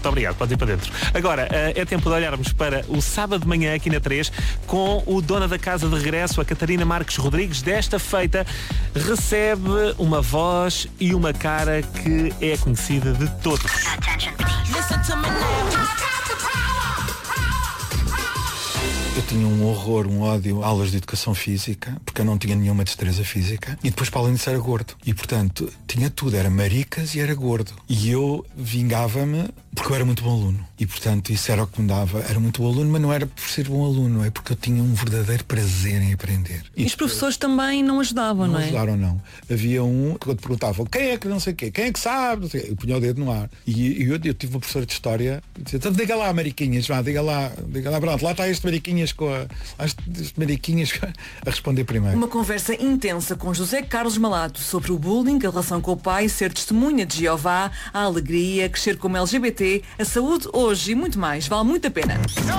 Muito obrigado, pode ir para dentro. Agora, é tempo de olharmos para o sábado de manhã aqui na 3 com o Dona da Casa de regresso, a Catarina Marques Rodrigues. Desta feita recebe uma voz e uma cara que é conhecida de todos. Eu tinha um horror, um ódio, aulas de educação física, porque eu não tinha nenhuma destreza física. E depois, para além disso, era gordo. E, portanto, tinha tudo. Era maricas e era gordo. E eu vingava-me porque eu era muito bom aluno. E, portanto, isso era o que me dava. Era muito bom aluno, mas não era por ser bom aluno. É porque eu tinha um verdadeiro prazer em aprender. E os professores também não ajudavam, não é? Não ajudaram, não. Havia um que quando perguntavam quem é que não sei o quê, quem é que sabe, não sei o quê. Eu punha o dedo no ar. E eu tive uma professora de História que dizia, então diga lá, mariquinhas, vá, diga lá, pronto, lá está este mariquinhas a responder primeiro. Uma conversa intensa com José Carlos Malato sobre o bullying, a relação com o pai, ser testemunha de Jeová, a alegria, crescer como LGBT, a saúde hoje e muito mais. Vale muito a pena.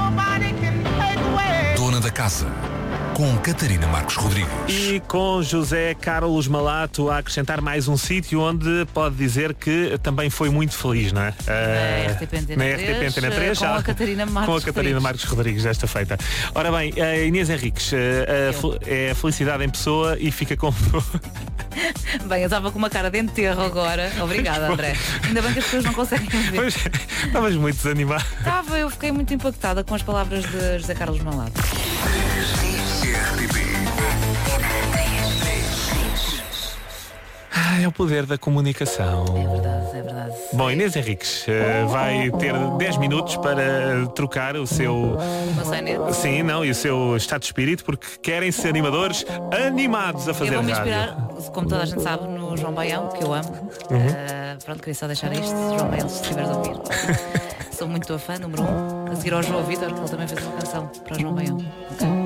Dona da Casa, com Catarina Marques Rodrigues. E com José Carlos Malato a acrescentar mais um sítio onde pode dizer que também foi muito feliz, não é? Na RTP Antena 3, com a Catarina Marques Rodrigues desta feita. Ora bem, a Inês Henriques é a felicidade em pessoa e fica com... Bem, eu estava com uma cara de enterro agora. Obrigada, André. Ainda bem que as pessoas não conseguem ver. Pois, estavas muito desanimado. Eu fiquei muito impactada com as palavras de José Carlos Malato. É o poder da comunicação. É verdade. Bom, Inês Henriques vai ter 10 minutos para trocar o seu... Sim, não, e o seu estado de espírito, porque querem ser animadores animados a fazer rádio. Eu rádio. vou-me inspirar, como toda a gente sabe, no João Baião, que eu amo. Pronto, queria só deixar isto. João Baião, se estiveres a ouvir. Sou muito tua fã, número 1. A seguir ao João Vitor, que ele também fez uma canção para o João Baião.